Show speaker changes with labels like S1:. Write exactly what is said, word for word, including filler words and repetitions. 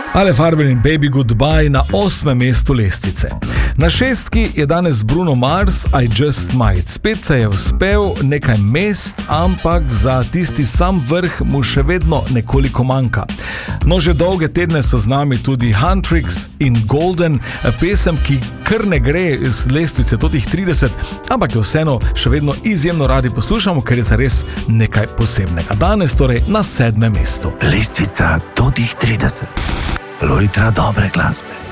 S1: Ale Farben in Baby Goodbye na osmem mestu lestvice. Na šestki je danes Bruno Mars, I Just Might. Spet se je uspel nekaj mest, ampak za tisti sam vrh mu še vedno nekoliko manjka. No, že dolge tedne so z nami tudi Huntrix in Golden, pesem, ki kar ne gre z lestvice do tih trideset, ampak jo vseeno še vedno izjemno radi poslušamo, ker je za res nekaj posebnega. Danes torej na sedmem mestu.
S2: Lestvica do tih trideset. Lojtra dobre glasbe.